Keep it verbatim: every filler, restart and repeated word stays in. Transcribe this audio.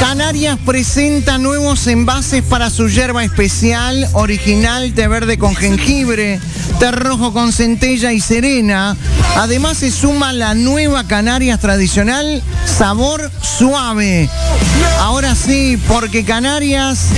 Canarias presenta nuevos envases para su yerba especial, original, té verde con jengibre, té rojo con centella y serena. Además se suma la nueva Canarias tradicional, sabor suave. Ahora sí, porque Canarias